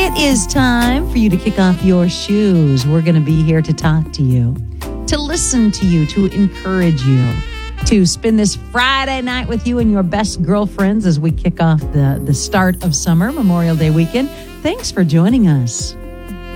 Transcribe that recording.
It is time for you to kick off your shoes. We're going to be here to talk to you, to listen to you, to encourage you, to spend this Friday night with you and your best girlfriends as we kick off the start of summer, Memorial Day weekend. Thanks for joining us.